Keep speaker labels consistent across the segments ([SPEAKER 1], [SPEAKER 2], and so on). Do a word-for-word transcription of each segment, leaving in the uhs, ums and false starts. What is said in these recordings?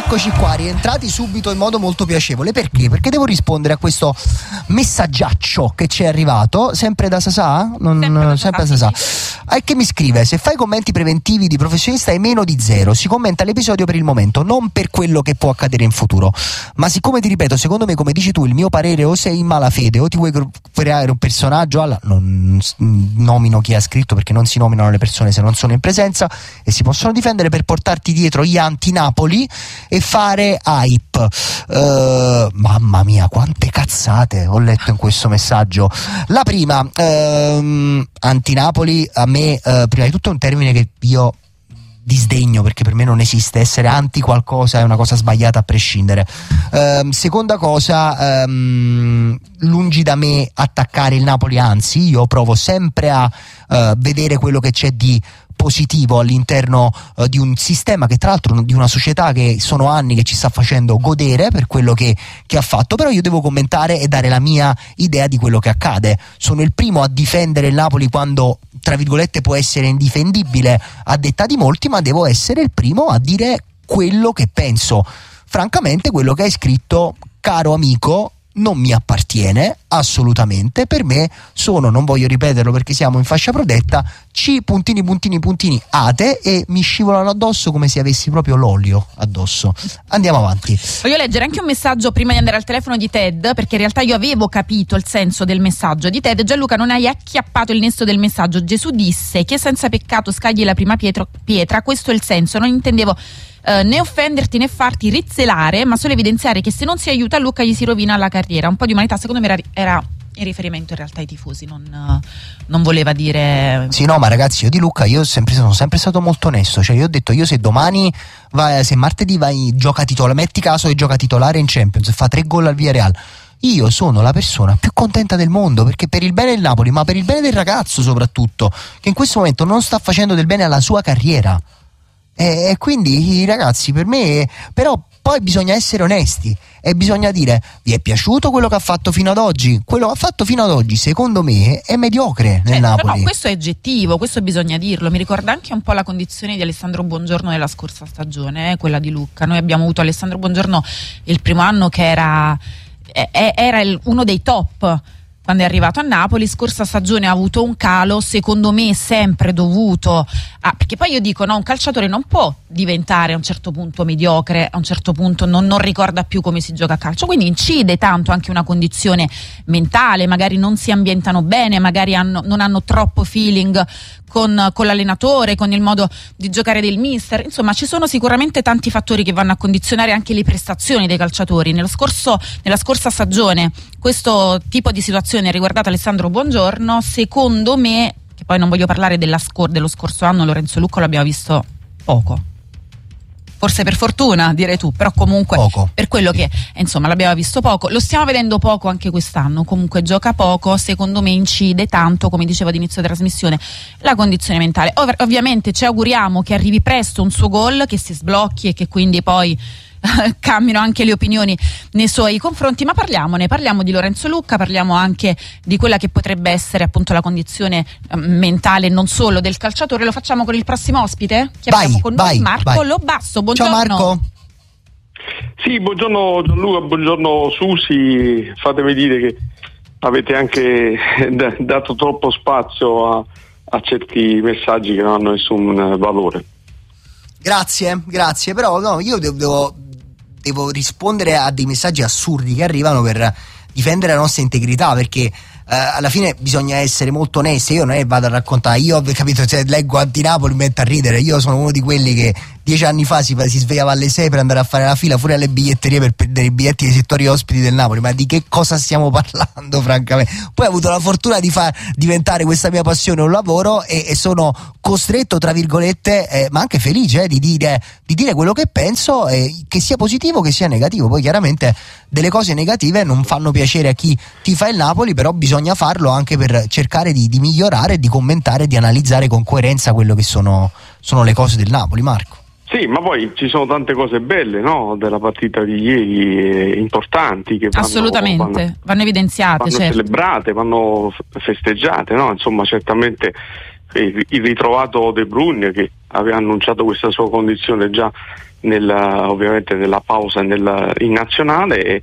[SPEAKER 1] Eccoci qua, rientrati subito in modo molto piacevole. Perché? Perché devo rispondere a questo messaggiaccio che ci è arrivato, sempre da Sasà? Non, sempre da sempre Sasà. Sasà. E che mi scrive: se fai commenti preventivi di professionista è meno di zero. Si commenta l'episodio per il momento, non per quello che può accadere in futuro. Ma siccome ti ripeto, secondo me, come dici tu, il mio parere, o sei in malafede o ti vuoi creare un personaggio alla... non nomino chi ha scritto, perché non si nominano le persone se non sono in presenza, e si possono difendere per portarti dietro gli anti-Napoli e fare hype. Uh, mamma mia, quante cazzate ho letto in questo messaggio. La prima, uh, anti-Napoli, a me uh, prima di tutto è un termine che io disdegno, perché per me non esiste. Essere anti qualcosa è una cosa sbagliata a prescindere. Uh, seconda cosa, um, lungi da me attaccare il Napoli, anzi io provo sempre a uh, vedere quello che c'è di positivo all'interno uh, di un sistema che, tra l'altro, di una società che sono anni che ci sta facendo godere per quello che, che ha fatto. Però io devo commentare e dare la mia idea di quello che accade. Sono il primo a difendere il Napoli quando, tra virgolette, può essere indifendibile a detta di molti, ma devo essere il primo a dire quello che penso. Francamente, quello che hai scritto, caro amico, non mi appartiene assolutamente. Per me sono, non voglio ripeterlo perché siamo in fascia protetta, C puntini puntini puntini ate, e mi scivolano addosso come se avessi proprio l'olio addosso. Andiamo avanti.
[SPEAKER 2] Voglio leggere anche un messaggio prima di andare al telefono di Ted, perché in realtà io avevo capito il senso del messaggio di Ted. Gianluca, non hai acchiappato il nesto del messaggio. Gesù disse che senza peccato scagli la prima pietra, pietra. Questo è il senso. Non intendevo Uh, né offenderti né farti rizzelare, ma solo evidenziare che se non si aiuta Luca gli si rovina la carriera. Un po' di umanità, secondo me era, era in riferimento in realtà ai tifosi, non, uh, non voleva dire...
[SPEAKER 1] Sì, no, ma ragazzi, io di Luca io sempre, sono sempre stato molto onesto. Cioè io ho detto, io se domani vai, se martedì vai, gioca titolare, metti caso e gioca titolare in Champions e fa tre gol al Villarreal, io sono la persona più contenta del mondo, perché per il bene del Napoli, ma per il bene del ragazzo soprattutto, che in questo momento non sta facendo del bene alla sua carriera. E quindi, ragazzi, per me, però poi bisogna essere onesti e bisogna dire: vi è piaciuto quello che ha fatto fino ad oggi? Quello che ha fatto fino ad oggi, secondo me, è mediocre nel
[SPEAKER 2] eh,
[SPEAKER 1] Napoli.
[SPEAKER 2] No, questo è oggettivo, questo bisogna dirlo. Mi ricorda anche un po' la condizione di Alessandro Buongiorno nella scorsa stagione, eh, quella di Lucca. Noi abbiamo avuto Alessandro Buongiorno il primo anno che era, eh, era il, uno dei top quando è arrivato a Napoli. Scorsa stagione ha avuto un calo, secondo me sempre dovuto a, perché poi io dico, no, un calciatore non può diventare a un certo punto mediocre, a un certo punto non, non ricorda più come si gioca a calcio, quindi incide tanto anche una condizione mentale, magari non si ambientano bene, magari hanno, non hanno troppo feeling con, con l'allenatore, con il modo di giocare del mister. Insomma, ci sono sicuramente tanti fattori che vanno a condizionare anche le prestazioni dei calciatori. Nello scorso, nella scorsa stagione questo tipo di situazione ha riguardato Alessandro Buongiorno. Secondo me, che poi non voglio parlare della scor- dello scorso anno, Lorenzo Lucca l'abbiamo visto poco, forse per fortuna direi tu, però comunque
[SPEAKER 1] poco.
[SPEAKER 2] Per quello che insomma l'abbiamo visto poco, lo stiamo vedendo poco anche quest'anno. Comunque gioca poco, secondo me incide tanto, come dicevo ad inizio trasmissione, la condizione mentale. Ov- ovviamente ci auguriamo che arrivi presto un suo gol, che si sblocchi e che quindi poi cambino anche le opinioni nei suoi confronti. Ma parliamone, parliamo di Lorenzo Lucca, parliamo anche di quella che potrebbe essere appunto la condizione eh, mentale non solo del calciatore. Lo facciamo con il prossimo ospite che
[SPEAKER 1] vai,
[SPEAKER 2] abbiamo con
[SPEAKER 1] vai,
[SPEAKER 2] noi, Marco
[SPEAKER 1] vai.
[SPEAKER 2] Lobasso. Buongiorno.
[SPEAKER 1] Ciao Marco.
[SPEAKER 3] Sì, buongiorno Gianluca, buongiorno Susi. Fatemi dire che avete anche d- dato troppo spazio a, a certi messaggi che non hanno nessun valore.
[SPEAKER 1] Grazie, grazie, però no, io devo, devo, devo rispondere a dei messaggi assurdi che arrivano per difendere la nostra integrità, perché Uh, alla fine bisogna essere molto onesti. Io non è che vado a raccontare, io ho capito, se leggo anti-Napoli mi metto a ridere. Io sono uno di quelli che dieci anni fa si, si svegliava alle sei per andare a fare la fila fuori alle biglietterie per prendere i biglietti dei settori ospiti del Napoli. Ma di che cosa stiamo parlando, francamente? Poi ho avuto la fortuna di far diventare questa mia passione un lavoro e, e sono costretto, tra virgolette, eh, ma anche felice eh, di, dire, di dire quello che penso, eh, che sia positivo che sia negativo. Poi chiaramente delle cose negative non fanno piacere a chi tifa il Napoli, però bisogna farlo anche per cercare di, di migliorare, di commentare, di analizzare con coerenza quello che sono, sono le cose del Napoli. Marco.
[SPEAKER 3] Sì, ma poi ci sono tante cose belle, no, della partita di ieri, eh, importanti, che vanno,
[SPEAKER 2] assolutamente vanno, vanno evidenziate,
[SPEAKER 3] vanno
[SPEAKER 2] certo.
[SPEAKER 3] celebrate, vanno festeggiate, no? Insomma, certamente il ritrovato De Bruyne, che aveva annunciato questa sua condizione già nella, ovviamente nella pausa nella, in nazionale, e,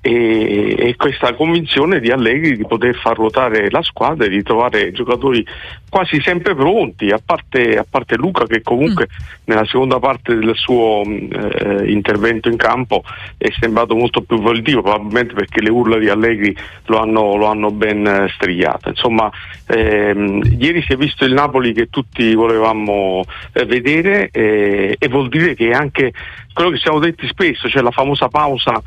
[SPEAKER 3] e, e questa convinzione di Allegri di poter far ruotare la squadra e di trovare giocatori quasi sempre pronti, a parte, a parte Luca, che comunque mm. nella seconda parte del suo eh, intervento in campo è sembrato molto più volitivo, probabilmente perché le urla di Allegri lo hanno, lo hanno ben striato. Insomma, ehm, ieri si è visto il Napoli che tutti volevamo eh, vedere, eh, e vuol dire che anche quello che siamo detti spesso, cioè la famosa pausa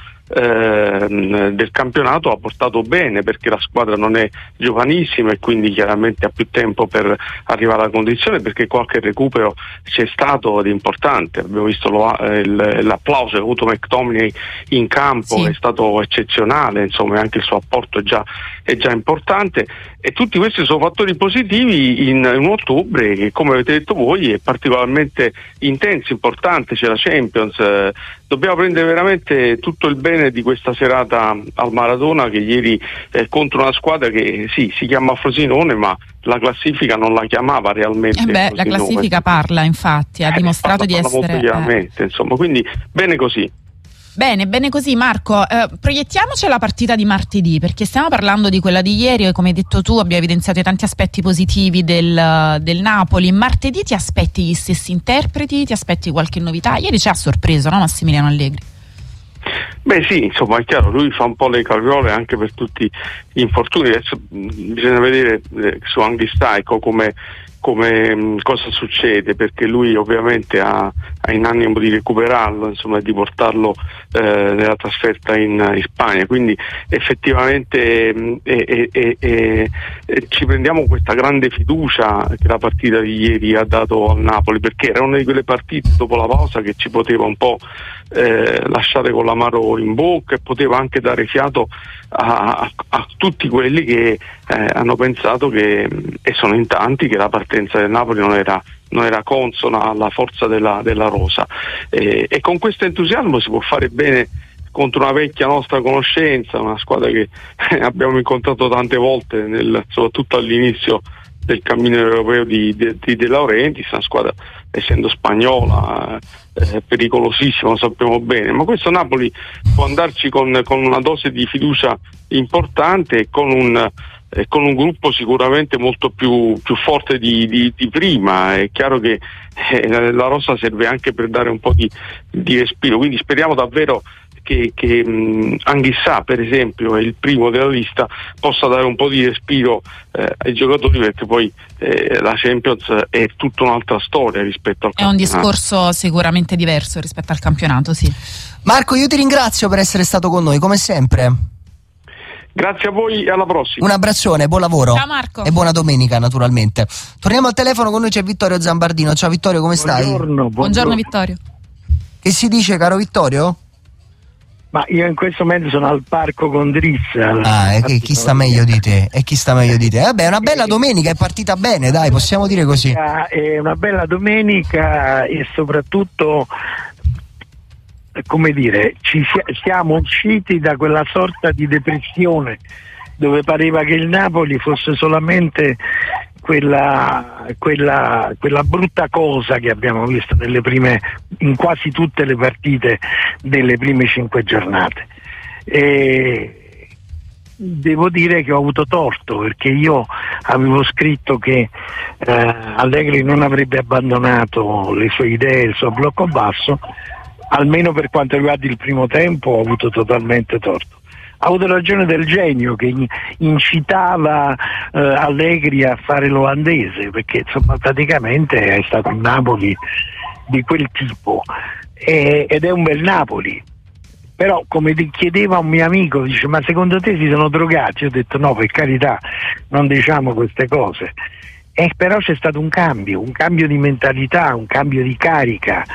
[SPEAKER 3] eh, del campionato, ha portato bene, perché la squadra non è giovanissima e quindi chiaramente ha più tempo per arrivare alla condizione, perché qualche recupero c'è stato ed è importante. Abbiamo visto lo, eh, il, l'applauso che ha avuto McTominay in campo, sì. È stato eccezionale, insomma anche il suo apporto è già, è già importante, e tutti questi sono fattori positivi in, in un ottobre che, come avete detto voi, è particolarmente intenso, importante. C'è la Champions, eh, dobbiamo prendere veramente tutto il bene di questa serata al Maradona, che ieri eh, contro una squadra che sì, si chiama Frosinone, ma la classifica non la chiamava realmente.
[SPEAKER 2] Eh beh, la classifica parla, infatti, ha eh, dimostrato parla, di parla essere
[SPEAKER 3] molto chiaramente, eh. insomma, quindi bene così.
[SPEAKER 2] Bene, bene così. Marco, eh, proiettiamoci alla partita di martedì, perché stiamo parlando di quella di ieri e, come hai detto tu, abbiamo evidenziato i tanti aspetti positivi del, del Napoli. Martedì ti aspetti gli stessi interpreti? Ti aspetti qualche novità? Ieri ci ha sorpreso, no, Massimiliano Allegri?
[SPEAKER 3] Beh sì, insomma è chiaro, lui fa un po' le capriole anche per tutti gli infortuni. Adesso mh, bisogna vedere eh, su Anghissà, ecco, come come mh, cosa succede, perché lui ovviamente ha, ha in animo di recuperarlo, insomma, di portarlo eh, nella trasferta in, in Spagna, quindi effettivamente mh, e, e, e, e ci prendiamo questa grande fiducia che la partita di ieri ha dato al Napoli, perché era una di quelle partite dopo la pausa che ci poteva un po' eh, lasciare con l'amaro in bocca, e poteva anche dare fiato a, a, a tutti quelli che eh, hanno pensato che, e sono in tanti, che la partenza del Napoli non era, non era consona alla forza della, della rosa, e, e con questo entusiasmo si può fare bene contro una vecchia nostra conoscenza, una squadra che abbiamo incontrato tante volte, nel, soprattutto all'inizio del cammino europeo di, di, di De Laurentiis, una squadra, essendo spagnola, eh, pericolosissima, lo sappiamo bene, ma questo Napoli può andarci con, con una dose di fiducia importante e con un, eh, con un gruppo sicuramente molto più, più forte di, di, di prima. È chiaro che eh, la rosa serve anche per dare un po' di, di respiro, quindi speriamo davvero che, che mh, Anghissà, per esempio, è il primo della lista, possa dare un po' di respiro eh, ai giocatori, perché poi eh, la Champions è tutta un'altra storia rispetto al
[SPEAKER 2] è campionato. È un discorso sicuramente diverso rispetto al campionato, sì.
[SPEAKER 1] Marco, io ti ringrazio per essere stato con noi, come sempre.
[SPEAKER 3] Grazie a voi e alla prossima.
[SPEAKER 1] Un abbraccione, buon lavoro.
[SPEAKER 2] Ciao Marco.
[SPEAKER 1] E buona domenica, naturalmente. Torniamo al telefono, con noi c'è Vittorio Zambardino. Ciao Vittorio, come stai?
[SPEAKER 4] Buongiorno, buongiorno.
[SPEAKER 2] Buongiorno Vittorio.
[SPEAKER 1] Che si dice, caro Vittorio?
[SPEAKER 4] Ma io in questo momento sono al parco con Drizza.
[SPEAKER 1] Ah, e chi sta meglio di te? E chi sta meglio di te? Vabbè, è una bella domenica, è partita bene, dai, possiamo dire così.
[SPEAKER 4] È una bella domenica e soprattutto, come dire, ci siamo usciti da quella sorta di depressione dove pareva che il Napoli fosse solamente quella, quella, quella brutta cosa che abbiamo visto nelle prime, in quasi tutte le partite delle prime cinque giornate. E devo dire che ho avuto torto, perché io avevo scritto che eh, Allegri non avrebbe abbandonato le sue idee, il suo blocco basso. Almeno per quanto riguarda il primo tempo ho avuto totalmente torto. Ha avuto ragione del genio che incitava eh, Allegri a fare l'olandese, perché insomma praticamente è stato un Napoli di quel tipo, e, ed è un bel Napoli. Però, come ti chiedeva un mio amico, dice: ma secondo te si sono drogati? Io ho detto no, per carità, non diciamo queste cose. Eh, però c'è stato un cambio, un cambio di mentalità, un cambio di carica,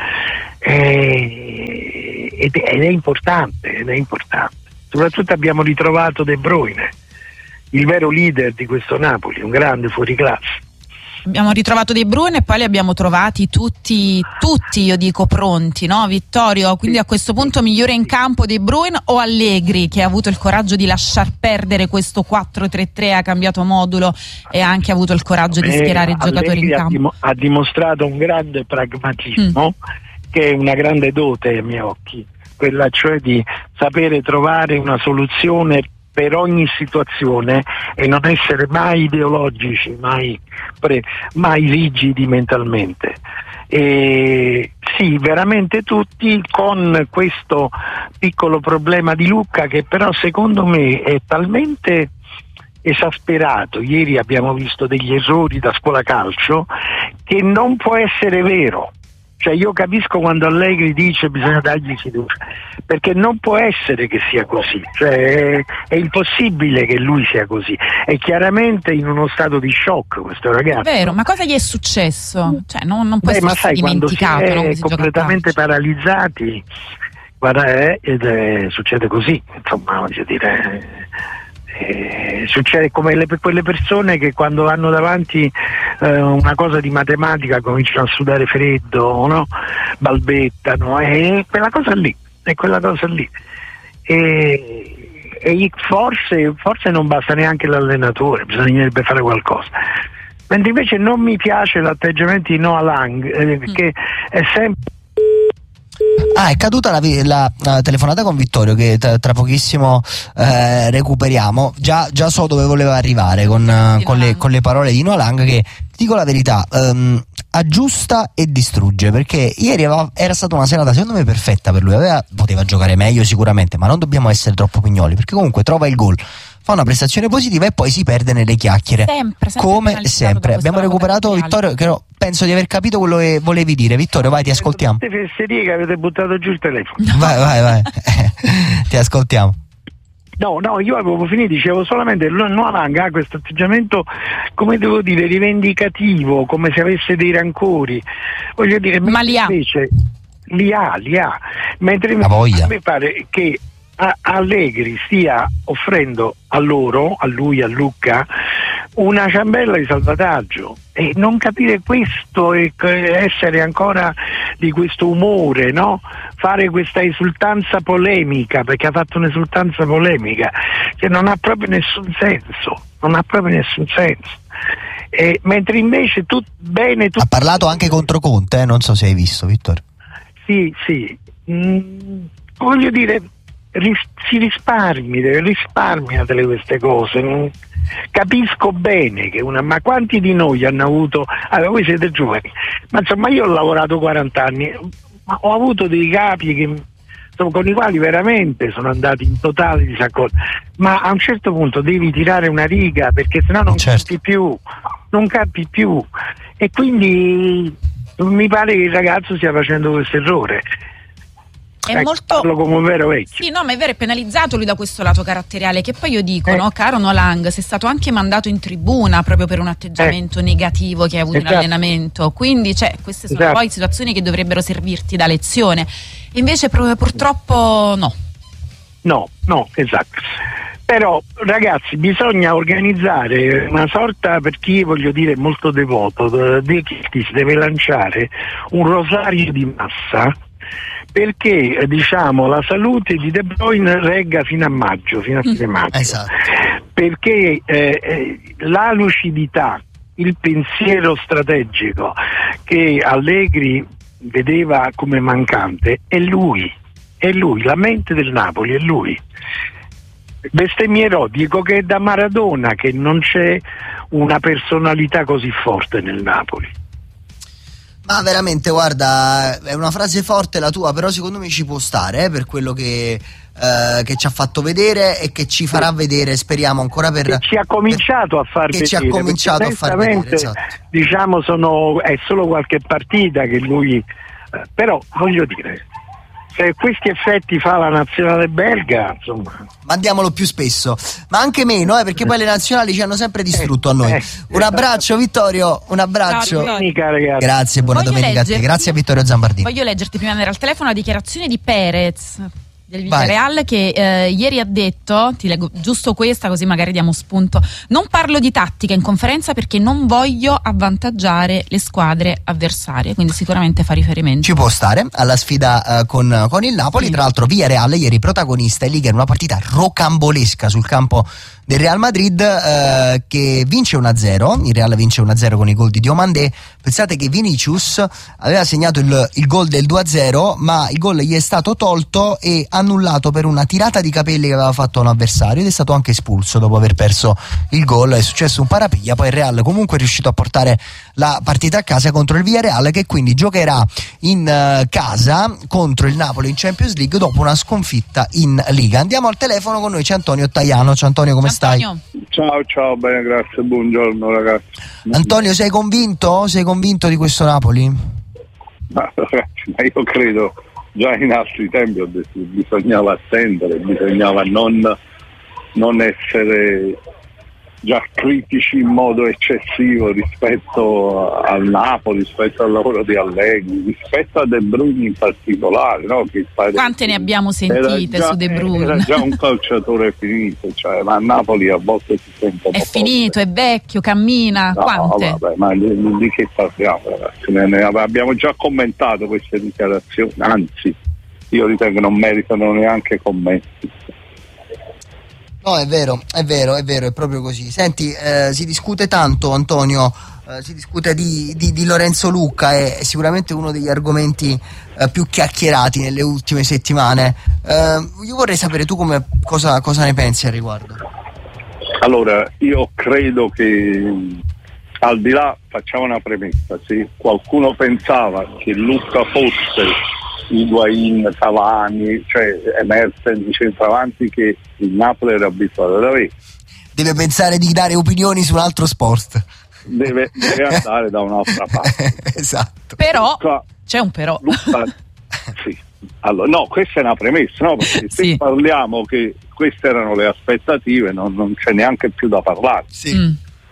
[SPEAKER 4] eh, ed, ed è importante, ed è importante. Soprattutto abbiamo ritrovato De Bruyne, il vero leader di questo Napoli, un grande fuoriclasse.
[SPEAKER 2] Abbiamo ritrovato De Bruyne e poi li abbiamo trovati tutti, tutti io dico pronti, no Vittorio? Quindi a questo punto migliore in campo De Bruyne o Allegri, che ha avuto il coraggio di lasciar perdere questo quattro tre tre, ha cambiato modulo e ha anche avuto il coraggio di schierare i giocatori in campo?
[SPEAKER 4] Ha dimostrato un grande pragmatismo. Mm. che è una grande dote ai miei occhi, quella cioè di sapere trovare una soluzione per ogni situazione e non essere mai ideologici, mai, pre, mai rigidi mentalmente. E sì, veramente tutti, con questo piccolo problema di Lucca che però secondo me è talmente esasperato. Ieri abbiamo visto degli errori da scuola calcio che non può essere vero. Cioè io capisco quando Allegri dice bisogna dargli fiducia, perché non può essere che sia così, cioè è, è impossibile che lui sia così, è chiaramente in uno stato di shock questo ragazzo.
[SPEAKER 2] Vero, ma cosa gli è successo? Cioè non, non può
[SPEAKER 4] Beh,
[SPEAKER 2] essere
[SPEAKER 4] ma sai,
[SPEAKER 2] dimenticato,
[SPEAKER 4] quando si
[SPEAKER 2] non
[SPEAKER 4] è
[SPEAKER 2] si
[SPEAKER 4] completamente paralizzati, guarda, eh, ed è, succede così, insomma, voglio dire... Eh, succede come le, quelle persone che quando hanno davanti eh, una cosa di matematica cominciano a sudare freddo, no? Balbettano, è quella cosa lì, è quella cosa lì. E, e forse, forse non basta neanche l'allenatore, bisognerebbe fare qualcosa. Mentre invece non mi piace l'atteggiamento di Noah Lang, eh, mm. che è sempre...
[SPEAKER 1] Ah, è caduta la, la, la telefonata con Vittorio che tra, tra pochissimo eh, recuperiamo. Già, già so dove voleva arrivare con, uh, con, le, con le parole di Noah Lang, che dico la verità, um, aggiusta e distrugge, perché ieri aveva, era stata una serata secondo me perfetta per lui. Aveva, poteva giocare meglio sicuramente, ma non dobbiamo essere troppo pignoli, perché comunque trova il gol, fa una prestazione positiva e poi si perde nelle chiacchiere,
[SPEAKER 2] sempre, sempre
[SPEAKER 1] come sempre. Abbiamo recuperato Vittorio, che no, penso di aver capito quello che volevi dire. Vittorio, vai, ti ascoltiamo.
[SPEAKER 4] Tutte fesserie che avete buttato giù il telefono.
[SPEAKER 1] Vai, vai, vai. Ti ascoltiamo.
[SPEAKER 4] No, no, io avevo finito, dicevo solamente Noah Lang ha questo atteggiamento, come devo dire, rivendicativo, come se avesse dei rancori. Voglio dire,
[SPEAKER 2] ma li ha.
[SPEAKER 4] Invece li ha, li ha. Mentre
[SPEAKER 1] a me
[SPEAKER 4] pare che Allegri stia offrendo a loro, a lui, a Lucca, una ciambella di salvataggio, e non capire questo e essere ancora di questo umore, no? Fare questa esultanza polemica, perché ha fatto un'esultanza polemica che non ha proprio nessun senso, non ha proprio nessun senso. E, mentre invece tu, bene, tu...
[SPEAKER 1] ha parlato anche contro Conte, eh? Non so se hai visto, Vittorio.
[SPEAKER 4] Sì, sì, mm, voglio dire, ris- si risparmi, risparmia delle queste cose. Mm. Capisco bene che una, ma quanti di noi hanno avuto, allora voi siete giovani, ma insomma io ho lavorato quaranta anni, ma ho avuto dei capi che, insomma, con i quali veramente sono andati in totale disaccordo, ma a un certo punto devi tirare una riga, perché sennò non certo. campi più, non campi più, e quindi mi pare che il ragazzo stia facendo questo errore.
[SPEAKER 2] È
[SPEAKER 4] ecco,
[SPEAKER 2] molto...
[SPEAKER 4] parlo come un vero vecchio.
[SPEAKER 2] Sì, no, ma è vero, è penalizzato lui da questo lato caratteriale, che poi io dico,
[SPEAKER 4] eh.
[SPEAKER 2] no, caro Noah Lang, sei stato anche mandato in tribuna proprio per un atteggiamento eh. negativo che hai avuto esatto. in allenamento, quindi cioè, queste sono esatto. poi situazioni che dovrebbero servirti da lezione, invece purtroppo no.
[SPEAKER 4] No, no, esatto. Però ragazzi, bisogna organizzare una sorta, per chi voglio dire molto devoto, di chi si deve lanciare un rosario di massa, perché diciamo la salute di De Bruyne regga fino a maggio, fino a fine maggio,
[SPEAKER 1] esatto.
[SPEAKER 4] perché eh, la lucidità, il pensiero strategico che Allegri vedeva come mancante è lui, è lui, la mente del Napoli è lui. Bestemmierò, dico che è da Maradona che non c'è una personalità così forte nel Napoli.
[SPEAKER 1] Ma veramente, guarda, è una frase forte la tua, però secondo me ci può stare, eh, per quello che, eh, che ci ha fatto vedere e che ci farà vedere, speriamo ancora per...
[SPEAKER 4] Che ci ha cominciato
[SPEAKER 1] per,
[SPEAKER 4] a far
[SPEAKER 1] che
[SPEAKER 4] vedere.
[SPEAKER 1] Ci ha cominciato a far vedere, esatto.
[SPEAKER 4] Diciamo, sono, è solo qualche partita che lui... Eh, però, voglio dire... Se questi effetti fa la nazionale belga, insomma,
[SPEAKER 1] mandiamolo più spesso, ma anche meno, eh, perché poi le nazionali ci hanno sempre distrutto a noi.
[SPEAKER 4] Eh,
[SPEAKER 1] un abbraccio Vittorio, un abbraccio.
[SPEAKER 2] Ciao,
[SPEAKER 4] Vittorio.
[SPEAKER 1] Grazie, buona
[SPEAKER 2] Voglio
[SPEAKER 1] domenica leggerti, a te. Grazie a Vittorio Zambardini.
[SPEAKER 2] Voglio leggerti prima di andare al telefono la dichiarazione di Perez del Villarreal, che eh, ieri ha detto, ti leggo giusto questa così magari diamo spunto: non parlo di tattica in conferenza perché non voglio avvantaggiare le squadre avversarie, quindi sicuramente fa riferimento,
[SPEAKER 1] ci può stare, alla sfida uh, con, con il Napoli. Sì. Tra l'altro Villarreal ieri protagonista in Liga in una partita rocambolesca sul campo del Real Madrid eh, che vince uno a zero. Il Real vince uno a zero con i gol di Diomandé. Pensate che Vinicius aveva segnato il, il gol del due a zero, ma il gol gli è stato tolto e annullato per una tirata di capelli che aveva fatto un avversario, ed è stato anche espulso dopo aver perso il gol. È successo un parapiglia, poi il Real comunque è riuscito a portare la partita a casa contro il Villarreal, che quindi giocherà in uh, casa contro il Napoli in Champions League dopo una sconfitta in Liga. Andiamo al telefono, con noi c'è Antonio Tajano. Ciao Antonio, come
[SPEAKER 2] Antonio.
[SPEAKER 1] stai?
[SPEAKER 5] Ciao, ciao, bene, grazie, buongiorno ragazzi.
[SPEAKER 1] Antonio, sei convinto? Sei convinto di questo Napoli?
[SPEAKER 5] Ma ragazzi, ma io credo, già in altri tempi ho detto che bisognava attendere, bisognava non, non essere già critici in modo eccessivo rispetto al Napoli, rispetto al lavoro di Allegri, rispetto a De Bruyne in particolare, no? Che pare,
[SPEAKER 2] quante ne abbiamo sentite
[SPEAKER 5] già,
[SPEAKER 2] su De Bruyne?
[SPEAKER 5] Era già un calciatore finito, cioè, ma a Napoli a volte si sente
[SPEAKER 2] è finito, è vecchio, cammina,
[SPEAKER 5] no,
[SPEAKER 2] quante?
[SPEAKER 5] Vabbè, ma di, di che parliamo ragazzi? Ne, ne abbiamo già commentato queste dichiarazioni, anzi io ritengo che non meritano neanche commenti.
[SPEAKER 1] No, è vero, è vero, è vero, è proprio così. Senti, eh, si discute tanto, Antonio, eh, si discute di, di, di Lorenzo Lucca, è sicuramente uno degli argomenti eh, più chiacchierati nelle ultime settimane. Eh, io vorrei sapere tu come, cosa, cosa ne pensi al riguardo.
[SPEAKER 5] Allora, io credo che, al di là, facciamo una premessa, se qualcuno pensava che Lucca fosse Higuain, Cavani, cioè Emerson, i centravanti che il Napoli era abituato ad avere,
[SPEAKER 1] deve pensare di dare opinioni su un altro sport,
[SPEAKER 5] deve, deve andare da un'altra parte.
[SPEAKER 1] Esatto.
[SPEAKER 2] Però
[SPEAKER 5] Lucca,
[SPEAKER 2] c'è un però.
[SPEAKER 5] Lucca, sì. Allora, no, questa è una premessa, no? Perché se
[SPEAKER 2] sì.
[SPEAKER 5] parliamo che queste erano le aspettative, non, non c'è neanche più da parlare.
[SPEAKER 1] Sì.
[SPEAKER 2] Mm.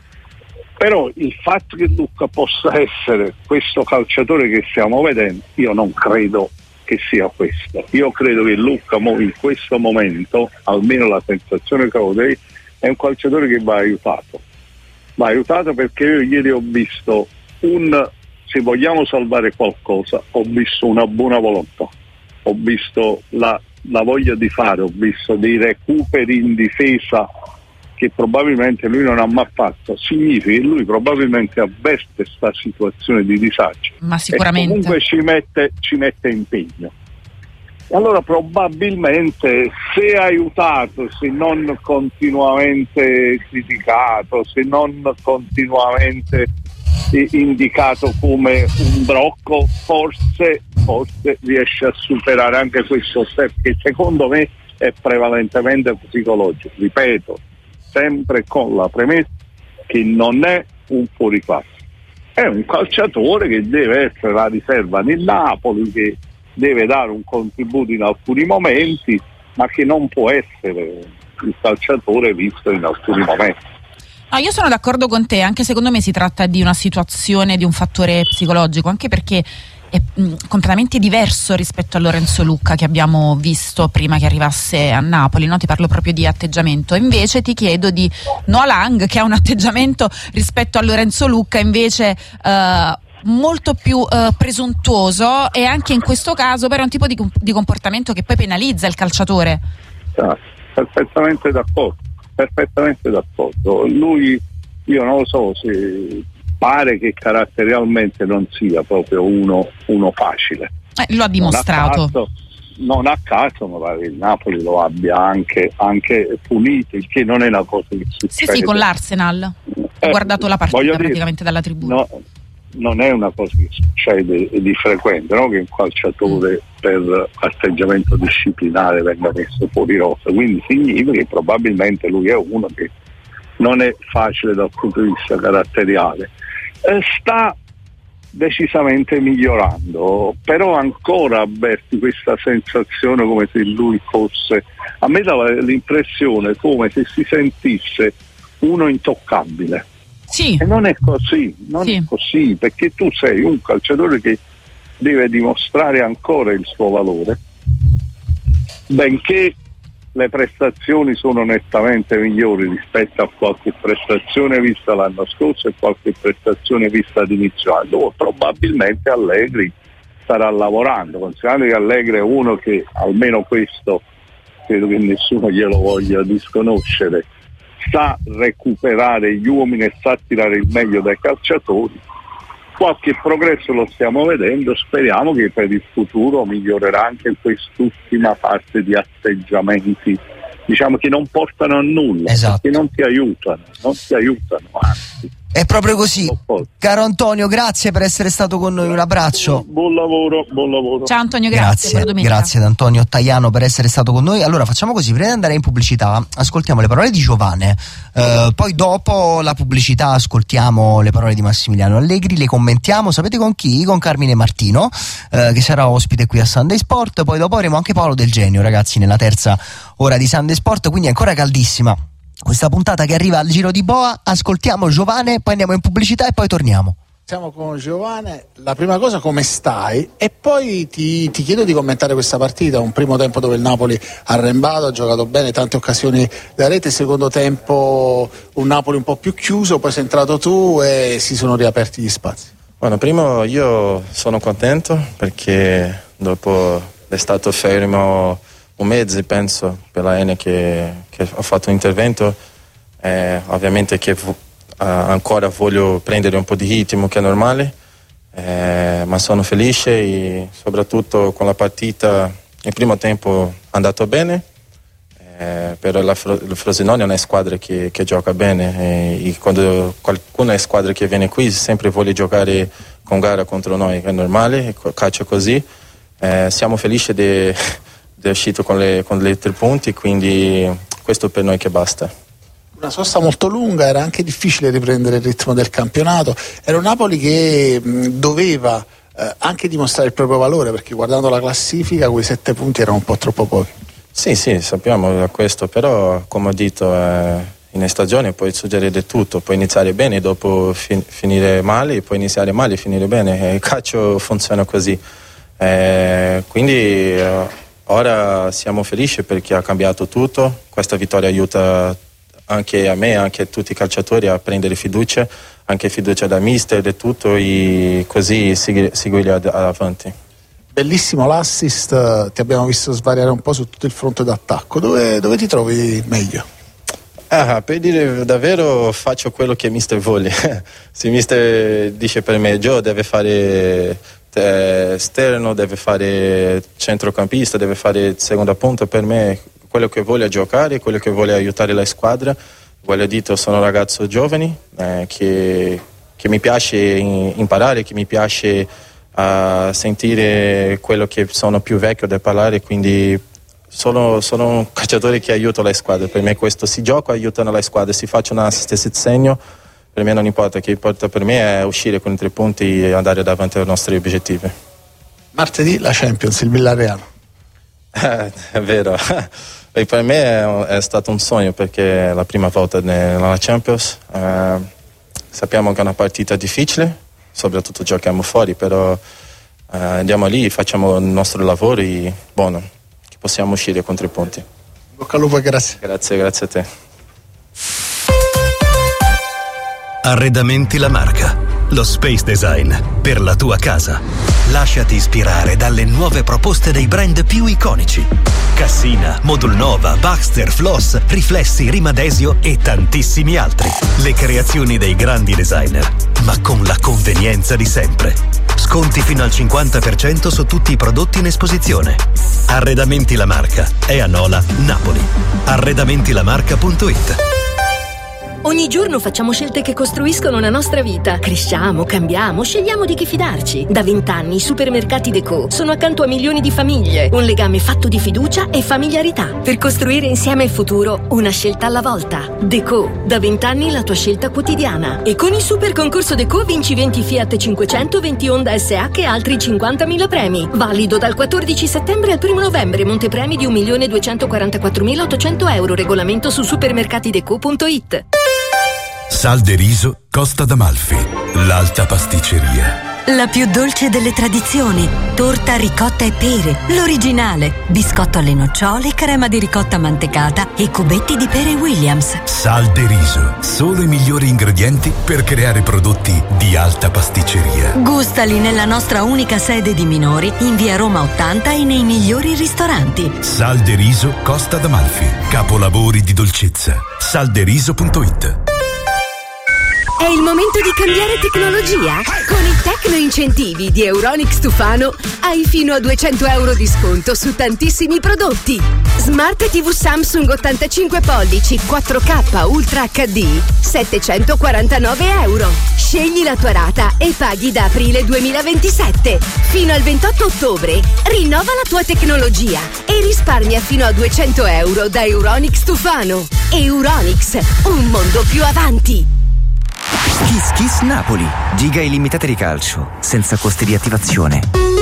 [SPEAKER 5] Però il fatto che Lucca possa essere questo calciatore che stiamo vedendo, io non credo che sia questo. Io credo che Lucca in questo momento, almeno la sensazione che ho, è un calciatore che va aiutato. Va aiutato perché io ieri ho visto un, se vogliamo salvare qualcosa, ho visto una buona volontà, ho visto la, la voglia di fare, ho visto dei recuperi in difesa che probabilmente lui non ha mai fatto. Significa che lui probabilmente avverte questa situazione di disagio,
[SPEAKER 2] ma sicuramente,
[SPEAKER 5] e comunque ci mette, ci mette impegno. E allora probabilmente, se aiutato, se non continuamente criticato, se non continuamente indicato come un brocco, forse, forse riesce a superare anche questo step, che secondo me è prevalentemente psicologico. Ripeto, sempre con la premessa che non è un fuoriclasse, è un calciatore che deve essere la riserva nel Napoli, che deve dare un contributo in alcuni momenti, ma che non può essere il calciatore visto in alcuni momenti.
[SPEAKER 2] No, io sono d'accordo con te, anche secondo me si tratta di una situazione, di un fattore psicologico, anche perché è mh, completamente diverso rispetto a Lorenzo Lucca che abbiamo visto prima che arrivasse a Napoli, no? Ti parlo proprio di atteggiamento. Invece ti chiedo di Noah Lang, che ha un atteggiamento rispetto a Lorenzo Lucca invece eh, molto più eh, presuntuoso, e anche in questo caso però è un tipo di, di comportamento che poi penalizza il calciatore.
[SPEAKER 5] Ah, perfettamente d'accordo, perfettamente d'accordo. Lui, io non lo so, se pare che caratterialmente non sia proprio uno, uno facile.
[SPEAKER 2] Eh, lo ha dimostrato.
[SPEAKER 5] Non a caso, non a caso magari il Napoli lo abbia anche, anche punito, il che non è una cosa che succede.
[SPEAKER 2] Sì, sì, con l'Arsenal. Ho
[SPEAKER 5] Eh,
[SPEAKER 2] guardato la partita
[SPEAKER 5] dire,
[SPEAKER 2] praticamente dalla tribuna.
[SPEAKER 5] No, non è una cosa che succede di frequente, no? Che un calciatore per atteggiamento disciplinare venga messo fuori rosa, quindi significa che probabilmente lui è uno che non è facile dal punto di vista caratteriale. Eh, sta decisamente migliorando, però ancora avverti questa sensazione come se lui fosse, a me dava l'impressione come se si sentisse uno intoccabile.
[SPEAKER 2] Sì.
[SPEAKER 5] E non è così, non
[SPEAKER 2] sì.
[SPEAKER 5] è così, perché tu sei un calciatore che deve dimostrare ancora il suo valore, benché le prestazioni sono nettamente migliori rispetto a qualche prestazione vista l'anno scorso e qualche prestazione vista ad inizio anno, dove probabilmente Allegri starà lavorando, considerando che Allegri è uno che, almeno questo credo che nessuno glielo voglia disconoscere, sa recuperare gli uomini e sa tirare il meglio dai calciatori. Qualche progresso lo stiamo vedendo, speriamo che per il futuro migliorerà anche quest'ultima parte di atteggiamenti, diciamo, che non portano a nulla,
[SPEAKER 1] esatto,
[SPEAKER 5] che non ti aiutano, non ti aiutano, anzi.
[SPEAKER 1] È proprio così. Caro Antonio, grazie per essere stato con noi, un abbraccio.
[SPEAKER 5] Buon lavoro, buon lavoro.
[SPEAKER 2] Ciao Antonio, grazie.
[SPEAKER 1] Grazie, grazie ad Antonio Tajano per essere stato con noi. Allora facciamo così, prima di andare in pubblicità ascoltiamo le parole di Giovane, eh, poi dopo la pubblicità ascoltiamo le parole di Massimiliano Allegri, le commentiamo, sapete con chi? Con Carmine Martino, eh, che sarà ospite qui a Sunday Sport, poi dopo avremo anche Paolo Del Genio, ragazzi, nella terza ora di Sunday Sport, quindi è ancora caldissima questa puntata che arriva al Giro di Boa. Ascoltiamo Giovane, poi andiamo in pubblicità e poi torniamo.
[SPEAKER 6] Siamo con Giovane. La prima cosa, come stai? E poi ti, ti chiedo di commentare questa partita. Un primo tempo dove il Napoli ha arrembato, ha giocato bene, tante occasioni da rete. Secondo tempo un Napoli un po' più chiuso, poi sei entrato tu e si sono riaperti gli spazi.
[SPEAKER 7] Bueno, primo io sono contento perché dopo è stato fermo un mese, penso, per la N che, che ho fatto un intervento, eh, ovviamente che uh, ancora voglio prendere un po' di ritmo, che è normale, eh, ma sono felice e soprattutto con la partita il primo tempo è andato bene, eh, però la, il Frosinone è una squadra che, che gioca bene e, e quando qualcuna è squadra che viene qui sempre vuole giocare con gara contro noi, è normale, calcio così, eh, siamo felici di è uscito con le, con le tre punti, quindi questo per noi che basta.
[SPEAKER 6] Una sosta molto lunga, era anche difficile riprendere il ritmo del campionato, era un Napoli che mh, doveva eh, anche dimostrare il proprio valore, perché guardando la classifica quei sette punti erano un po' troppo pochi.
[SPEAKER 7] Sì, sì, sappiamo questo, però come ho detto eh, in stagione puoi succedere tutto, puoi iniziare bene, dopo fin- finire male, puoi iniziare male e finire bene, il calcio funziona così, eh, quindi eh, ora siamo felici perché ha cambiato tutto, questa vittoria aiuta anche a me, anche a tutti i calciatori a prendere fiducia, anche fiducia da mister e tutto, e così seguire ad- avanti.
[SPEAKER 6] Bellissimo l'assist, ti abbiamo visto svariare un po' su tutto il fronte d'attacco, dove, dove ti trovi meglio?
[SPEAKER 7] Ah, per dire davvero faccio quello che mister vuole. Se mister dice per me Gio deve fare esterno, deve fare centrocampista, deve fare seconda punta, per me quello che vuole giocare, quello che vuole aiutare la squadra. Voglio dire, sono un ragazzo giovane eh, che, che mi piace imparare, che mi piace uh, sentire quello che sono più vecchio da parlare, quindi sono, sono un calciatore che aiuta la squadra. Per me questo, si gioca aiutando la squadra, si faccia una assist segno, per me non importa, che importa per me è uscire con i tre punti e andare davanti ai nostri obiettivi.
[SPEAKER 6] Martedì la Champions, il Villarreal.
[SPEAKER 7] Eh, è vero, e per me è, è stato un sogno perché è la prima volta nella Champions. Eh, sappiamo che è una partita difficile, soprattutto giochiamo fuori, però eh, andiamo lì, facciamo il nostro lavoro e buono, che possiamo uscire con tre punti.
[SPEAKER 6] Bocca al lupo e grazie.
[SPEAKER 7] Grazie, grazie a te.
[SPEAKER 8] Arredamenti La Marca, lo space design per la tua casa. Lasciati ispirare dalle nuove proposte dei brand più iconici. Cassina, Modulnova, Baxter, Floss, Riflessi, Rimadesio e tantissimi altri. Le creazioni dei grandi designer, ma con la convenienza di sempre. Sconti fino al cinquanta per cento su tutti i prodotti in esposizione. Arredamenti La Marca è a Nola, Napoli. arredamentilamarca punto it.
[SPEAKER 9] Ogni giorno facciamo scelte che costruiscono la nostra vita. Cresciamo, cambiamo, scegliamo di chi fidarci. Da vent'anni i supermercati Deco sono accanto a milioni di famiglie. Un legame fatto di fiducia e familiarità. Per costruire insieme il futuro, una scelta alla volta. Deco, da vent'anni la tua scelta quotidiana. E con il super concorso Deco vinci venti Fiat cinquecento, venti Honda S H e altri cinquantamila premi. Valido dal quattordici settembre al primo novembre. Montepremi di un milione duecentoquarantaquattromilaottocento euro. Regolamento su supermercatideco punto it.
[SPEAKER 10] Sal de riso Costa d'Amalfi, l'alta pasticceria. La più dolce delle tradizioni. Torta ricotta e pere, l'originale. Biscotto alle nocciole, crema di ricotta mantecata e cubetti di pere Williams.
[SPEAKER 11] Sal de riso, solo i migliori ingredienti per creare prodotti di alta pasticceria.
[SPEAKER 10] Gustali nella nostra unica sede di Minori, in via Roma ottanta e nei migliori ristoranti.
[SPEAKER 11] Sal de riso Costa d'Amalfi, capolavori di dolcezza. salderiso punto it.
[SPEAKER 12] È il momento di cambiare tecnologia? Con i Tecno Incentivi di Euronics Tufano hai fino a duecento euro di sconto su tantissimi prodotti. Smart tivù Samsung ottantacinque pollici quattro K Ultra acca di settecentoquarantanove euro. Scegli la tua rata e paghi da aprile duemilaventisette. Fino al ventotto ottobre rinnova la tua tecnologia e risparmia fino a duecento euro da Euronics Tufano. Euronics, un mondo più avanti.
[SPEAKER 13] Kiss Kiss Napoli, giga illimitate di calcio, senza costi di attivazione.